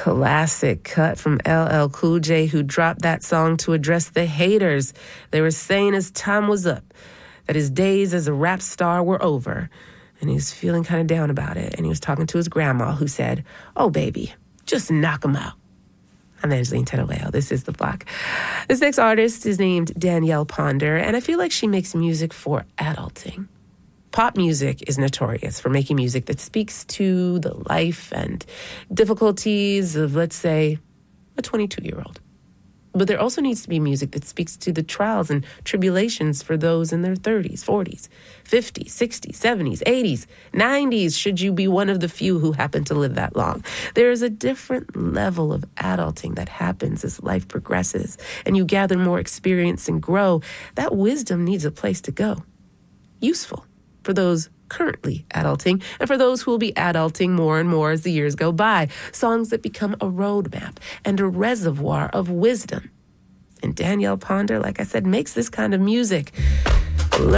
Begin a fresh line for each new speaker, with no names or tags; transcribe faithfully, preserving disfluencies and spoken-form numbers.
classic cut from L L Cool J, who dropped that song to address the haters. They were saying his time was up, that his days as a rap star were over, and he was feeling kind of down about it. And he was talking to his grandma, who said, "Oh, baby, just knock him out." I'm Angeline Tenaweo. This is The Block. This next artist is named Danielle Ponder, and I feel like she makes music for adulting. Pop music is notorious for making music that speaks to the life and difficulties of, let's say, a twenty-two-year-old. But there also needs to be music that speaks to the trials and tribulations for those in their thirties, forties, fifties, sixties, seventies, eighties, nineties, should you be one of the few who happen to live that long. There is a different level of adulting that happens as life progresses and you gather more experience and grow. That wisdom needs a place to go. Useful for those currently adulting and for those who will be adulting more and more as the years go by. Songs that become a roadmap and a reservoir of wisdom. And Danielle Ponder, like I said, makes this kind of music.